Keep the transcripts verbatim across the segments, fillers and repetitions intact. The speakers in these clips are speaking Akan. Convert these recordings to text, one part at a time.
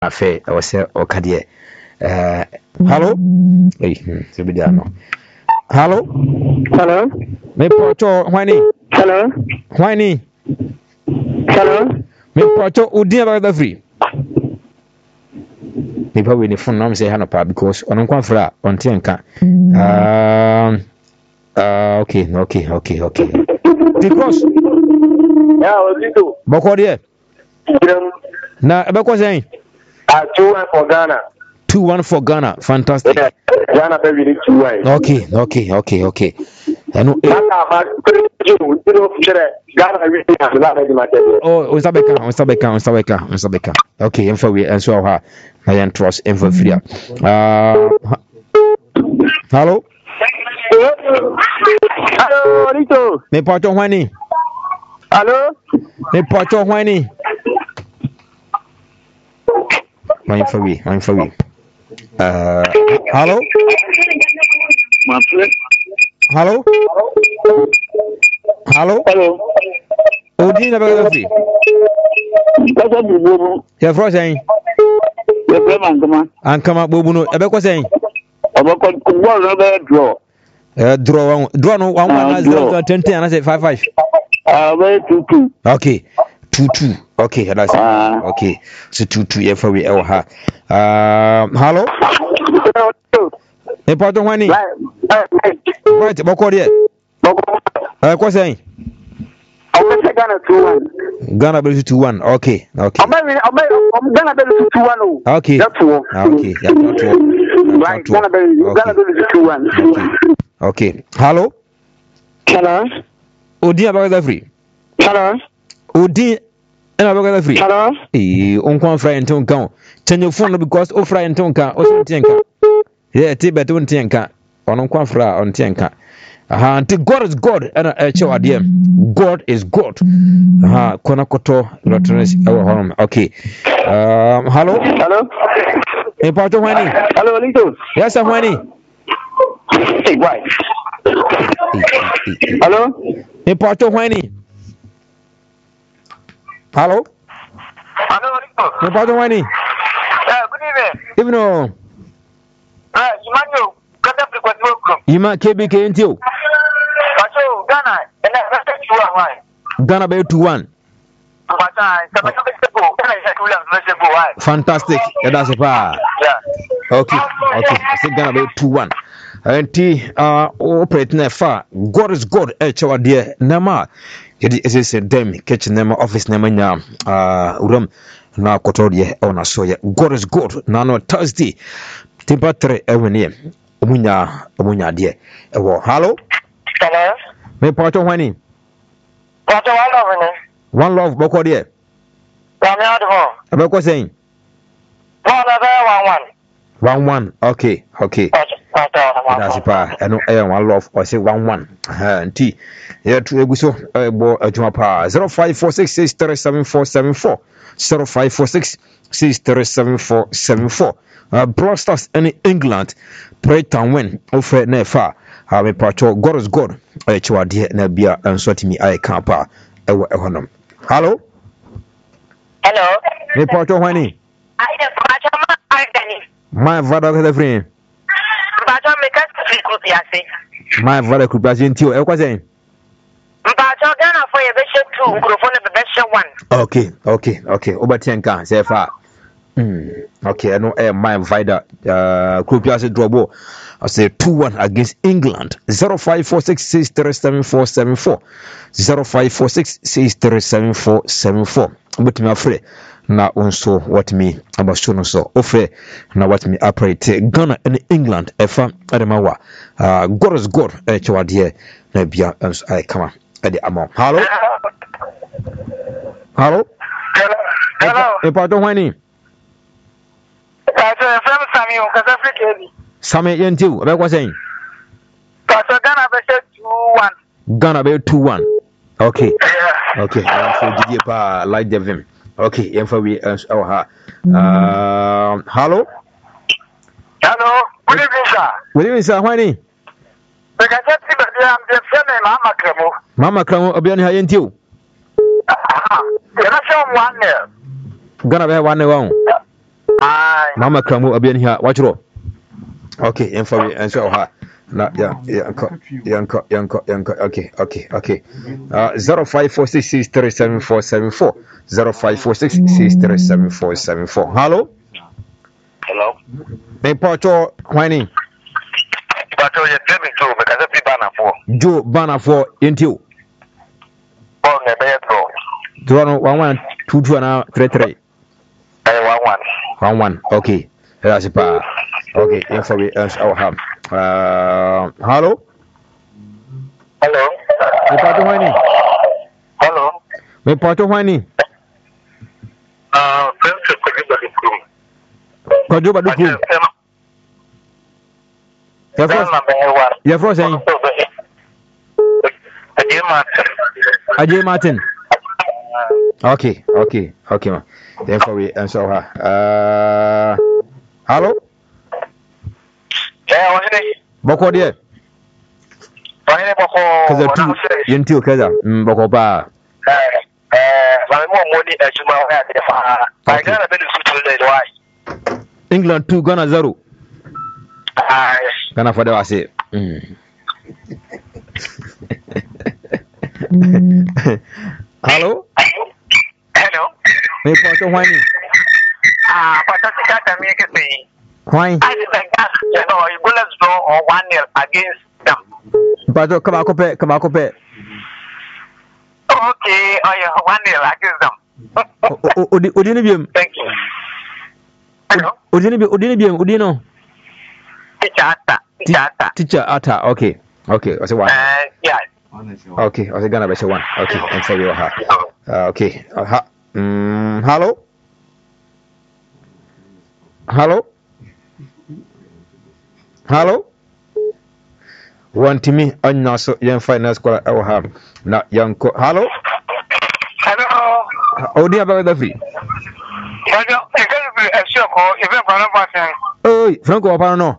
afe I was okadie. Uh, hello? Hey, so be there no. Hello? Hello? Me pocho wani? Hello? Wani? Hello? Me pocho udi about the free. Me probably the phone number say hanopa because on kwa fra on tienka. Um uh okay, okay, okay, okay. Because Yeah, Olito. Boko there. Na ebeko saying Uh, two one for Ghana. two one for Ghana. Fantastic. Yeah. Ghana baby need two one. Okay, okay, okay, okay. Eno eh. Oh, Osabeka, Osabeka, Osabeka, Osabeka. Okay, info we and so ha. I am trust info free. Uh hello? Hello, Olito. Me pacho wani? Hello? Me pacho wani? My info we, my info we. Uh hello? My friend. Hello? Hello? Hello. Odi na bega free. What's up, Bobo? Ya fro saying. Your friend Ankama. Ankama bobu no ebe ko saying. Obo ko ko no be draw. Uh draw one draw no one one zero twenty and I say five five. Ah, uh, two two. Okay. two two. Okay, that's uh, okay. So two two yeah for we el ha. Um hello? E pato wani? Right, boko there. Eh ko saying? Ghana two one. Ghana be two one. Okay, okay. I'm Ghana be two one. Okay. That's all. Okay, yeah, that's all. Right, Ghana be Ghana be two one. Okay. Okay. Hello? Hello? Odi about free. Hello? Odi and about free. Hello? Eh, on kwan fry and ton kan. Change your phone because o fry and ton kan o so tienka. Yeah, ti beto on tienka. On kwan fry on tienka. Aha, until God is God and a show at God is God. Aha, kona koto lotress our home. Okay. Um hello? Hello? Hey, Pato Wani. Hello, Lito. Yes, I'm Wani. Hey, why? Hello? Hey, Pato Wani. Hello? Hello, Lito. Hey, Pato Wani. Uh, good evening. Even though Uh, Emmanuel, got up to go. you might K B K until So, Ghana, and I got you one. Ghana by two one. Fantastic. Yeah, that's a pa. Yeah. Okay. Okay. I said Ghana by two one. And T uh operating far. God is God. H our dear Nama. It is a dem kitchen nema office nema nya uh uram na kotodie ona soya. God is God. Na no Thursday. Temperature ewene omunya omunya de. Ewo. Hello? Hello? Me pato wani? Pato one love ni. One love boko there. One out of Abeko saying? One one one. One one. Okay, okay. That's it pa. I know I one love or say one one. Uh T. Yeah, to eguso ebo adwuma pa. zero five four six six three seven four seven four. zero five four six six three seven four seven four. Uh Broadstars in England. Pray and win. Offer nefa. Ha me pato God is God. I chwa de na bia enso timi ai kan pa ewo ehonum. Hello? Hello? Me pato wani? I just pato ma Argani. My vada ka friend. Pato me ka ku piase. My vada ku piase ntio e kwa saying? Pato Ghana for ye be she two, microphone be be she one. Okay, okay, okay. Obatienka say fa. Mm. Okay, I know eh my vida uh ku piase drobo. I say two one against England. zero five four six six three seven four seven four. zero five four six six three seven four seven four. But me afraid na also what me abashono so ofre na what me operate Ghana and England efa ademawa. Uh God is God e chwade na bia ens ai kama e de amon. Hello? Hello? Hello? Hello? E pa don wani? Pato from Samuel ka Africa. Same yentiu abekwa saying? Pato Ghana be she two one. Ghana be two one. Okay. Yeah. Okay. So G D pa like the vim. Okay, yemfa we uh ha. Um hello? Hello. Good evening, sir. Good evening, sir. Wani? We can just see that I'm the same Mama Kremo. Mama Kremo obiani ha yentiu. Ah. You're not one there. Ghana be one one. Aye. Mama Kramu Abian here. Watch roll. Okay, and for me and so ha. Na yeah yeah yanko yanko yanko okay okay okay. Uh zero five four six six three seven four seven four zero five four six six three seven four seven four. Hello. Hello. Me Pacho whining. Pacho you tell me to because every banner for. Joe banner for into. Oh, never yet go. Toronto one one two two now three three. I one one. One one. Okay. That's it. Okay, info we our have. Uh, hello. Hello. Me Pacho whining. Hello. Me Pacho whining. Uh, friends to Kojuba Dukum. Kojuba Dukum. Your first. Your first saying. Ajay Martin. Ajay Martin. Okay, okay, okay, ma. Therefore we answer her. Uh, hello. Yeah, what's it? Boko there. Why ne boko? Kaza tu. Yentio kaza. Mm, boko ba. Eh, eh, why more money as you might have if I got a bit of food why? England two, Ghana zero. Aye. Ghana for the I say. Mm. Hello. Hello. Me Pacho whining. Ah, but that's the time you can say. Why? I think that you know you go let's draw on one nil against them. Pacho come back up, come back up. Okay, oh yeah, one nil against them. Odi odi ni biem. Thank you. Hello. Odi ni biem, odi ni biem, odi no. Teacher Atta. Teacher Atta. Teacher Atta. Okay. Okay, I say one. Uh, yeah. Okay, I say Ghana be one. Okay, and for you ha. Uh, okay. Uh, ha. Mm, hello. Hello. Hello. One to me, anya so young finance call I have not young. Hello. Hello. Oh, dear, about the free. Hello. You can be a shock or even for a person. Oh, Franco, I know.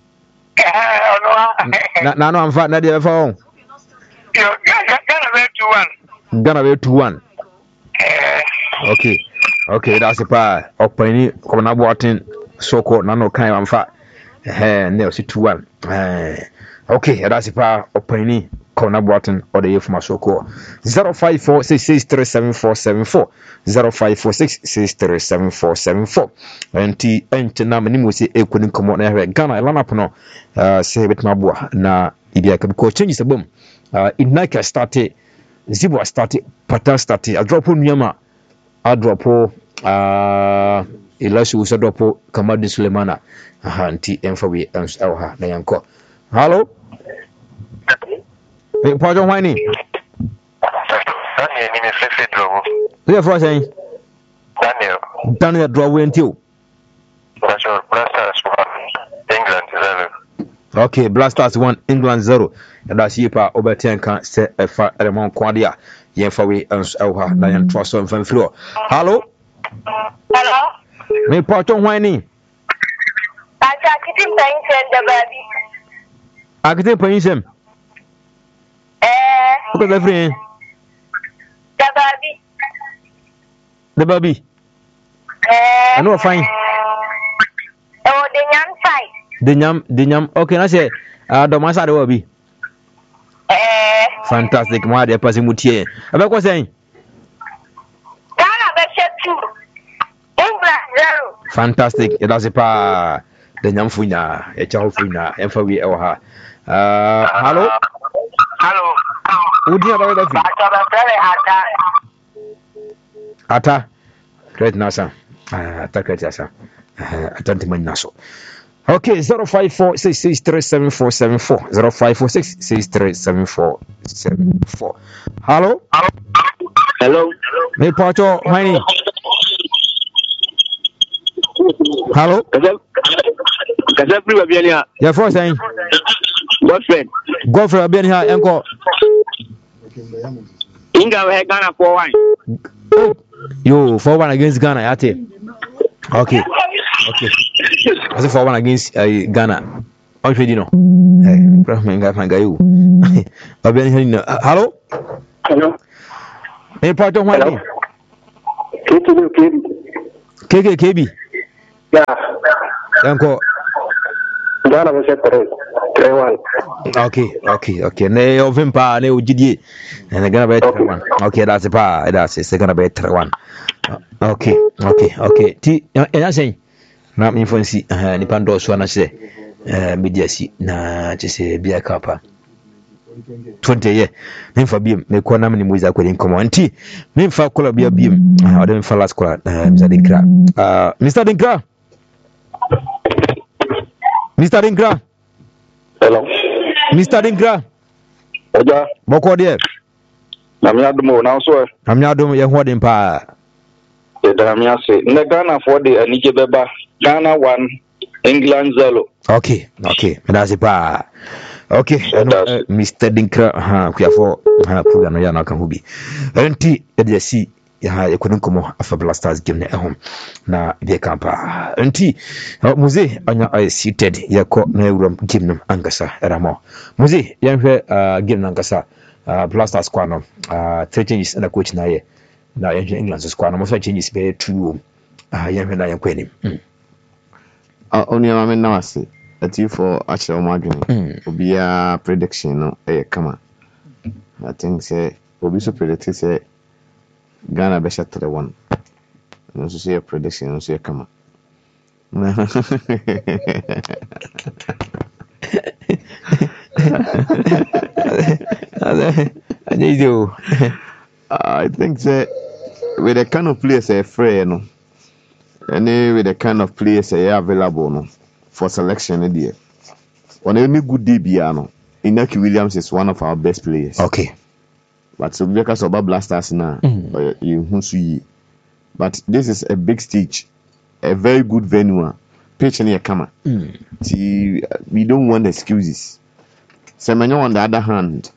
Now, no, I'm fat. Not the phone. You're gonna be two one. Gonna be two one. Okay, okay, that's a pa. Opini, come on, watching so called Nano kind of fat. Eh, no, see two one. Eh, okay, that's a pa. Opini, come on, watching or the from so called zero five four six six three seven four seven four zero five four six six three seven four seven four. And T and Chenam and say, a couldn't come on air. Ghana, Lanapono, uh, say it Mabua. Na, if you can go change the boom. Uh, in Nike started, Zibwa started, Patan started. I drop on Yama. I drop on uh, Elisha was a drop on Kamadi Sulemana. Auntie and for we and Elha Nayanko. Hello? Hey, pardon, whining. Who are you saying? Daniel. Daniel draw in too. England zero. Okay, Blasters one, England zero. And that's Yipa Obertian can say a far element quadia. Yen for we and Elha Nayan Trust on Fan Floor. Hello? Hello? Me pardon, whining. I can't keep him paying the baby. I can pay him. Eh, Look at the friend. the baby. The baby. Eh, I know fine. oh, the young side. The yam, the yam. Okay, I say, uh, the master will be Eh, fantastic. My dear Passy Moutier. About what saying? Ghana Besha two. England zero. Fantastic. It does a pa. The yam fuina, a child fuina, and for we or her. Uh, hello? Hello. Would you about the very hard. Ata. Great Nasa. Ata great Nasa. Atantiman Naso. Okay, zero five four six six three seven four seven four zero five four six six three seven four seven four. Hello? Hello. Me Pacho, whining. Hello? Because everywhere being here. Your first saying? Godfrey. Godfrey being here, Uncle. Inga we Ghana for one. You for one against Ghana, Yate. Okay. Okay. I say for one against uh, Ghana. What do you know? Hey, Brahman guy, my guy. You. Hello? Hello. Hey, Pacho, whining. K K K B. K K K B. Yeah. Uncle. Ghana was at three one. Okay, okay, okay. Ne ovimpa ne ujidie. And gonna be three one. Okay, that's a pa. That's it's gonna be three one. Okay, okay, okay. Ti enya sen. Na me fonsi eh ni pando so na se eh media si na chese bia kapa. twenty ye. Me fa biem me ko na me ni muiza ko din komo. Nti me fa kola bia biem. Ah, ode me fa last kola eh Mister Dinkra. Ah, Mister Dinkra. Mister Dinkra. Hello. Mister Dinkra. Oja. Boko de. Na me adumo na so. Na me adum ye ho den pa. E da me ase. Ne Ghana for the anije beba. Ghana one, England zero. Okay, okay. That's it pa. Okay, uh, Mister Dinkra ha kuyafo ha program ya na kan hobi. Enti e de si ya ekonin komo afa Blasters game na ehom na be kampa. Enti muze anya I seated yakọ na ewuram game no angasa eramo. Muze yanhwe game na angasa Blasters kwa no three changes na coach na ye na yanhwe England squad no mo so changes be two ah yanhwe na yankọ enim. Only a man now say that you for actual margin will be a prediction. No, eh, come on. I think say will be so predict say Ghana be shot to the one. And also say a prediction. Also say come on. I think say with the kind of players a free, you know. Any with the kind of players are available no, for selection there. On any good day piano, Inaki Williams is one of our best players. Okay. But so because of Blasters now, you see. But this is a big stage, a very good venue. Pitch near camera. See, we don't want excuses. Semenyo on the other hand,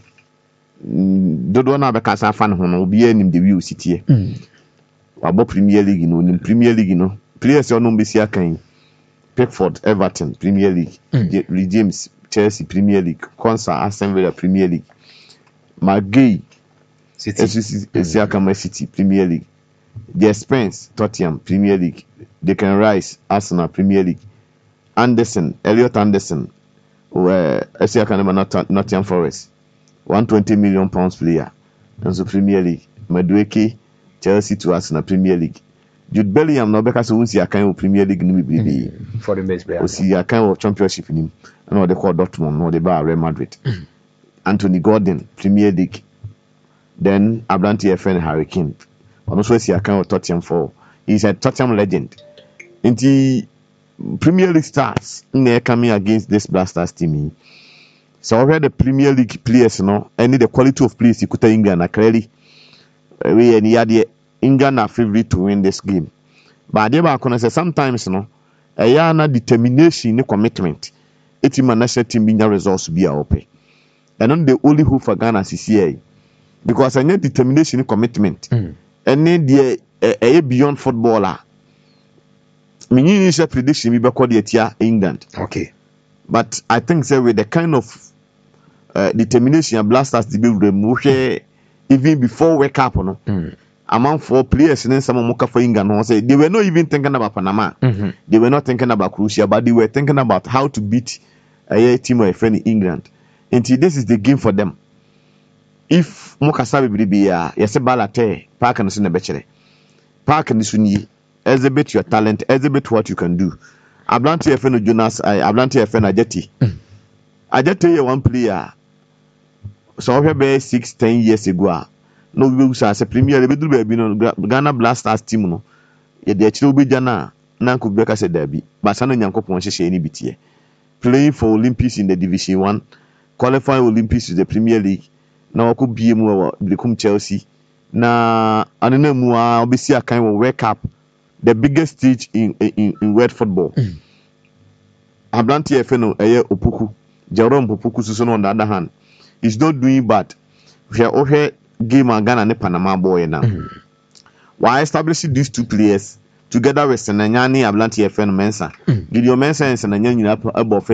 don't want to be a fan who will be in the view city. About Premier League, you know, in Premier League, you know, players are not busy again. Pickford, Everton, Premier League, mm. James, Chelsea, Premier League, Consa, Aston Villa, Premier League, McGay, City, Siakam City, Premier League, Jess Spence, Tottenham, Premier League, Declan Rice, Arsenal, Premier League, Anderson, Elliot Anderson, where Siakam Nottingham Forest, one hundred twenty million pounds player, and so Premier League, Madueke, Chelsea to us in the Premier League. Jude Bellingham no because we see a kind of Premier League ni be for the best player. We see a kind of championship in him. And what they call Dortmund, no they bar Real Madrid. Anthony Gordon, Premier League. Then Ablante F N Harry Kane. And also see a kind of Tottenham for. He's a Tottenham legend. In the Premier League stars in there coming against this Blasters team. So over the Premier League players, you know, any the quality of players you could tell England are clearly. We and the England are favorite to win this game. But they are going to say sometimes, you know, a yana determination, no commitment. It's in my national team being results be open. And then the only hope for Ghana is here. Because I need determination and commitment. Mm. And then the a beyond footballer. My initial prediction we be called the England. Okay. But I think say with the kind of uh, determination and Blasters to be removed. Even before wake up, no, mm. among four players and then some moka for England, say they were not even thinking about Panama. Mm-hmm. They were not thinking about Croatia, but they were thinking about how to beat a team or a friend in England. And this is the game for them. If Moka Sabi be a yes, a balate, park and send a bachelor, park and sunyi, exhibit your talent, exhibit what you can do. Ablante F N Jonas, Ablante F N Ajeti. Ajeti, one player. So over six, ten years ago, no we will say Premier League be no Ghana Blasters team no. Ye de chiro be jana na ko be ka se derby. But sano Nyankopon hye ni bitie. Playing for Olympics in the Division one, qualifying Olympics to the Premier League. Na wako bie mu wa Become Chelsea. Na anena mu a obesi akan wo World Cup, the biggest stage in in, in world football. Mm. Ablante F N eye Opoku, Jerome Opoku so no on the other hand. He's not doing bad. We are over game and Ghana and Panama boy now. Mm-hmm. Why establishing these two players together with Senanyani, Ablante F N Mensa? Mm-hmm. Gideon Mensa and Senanyani above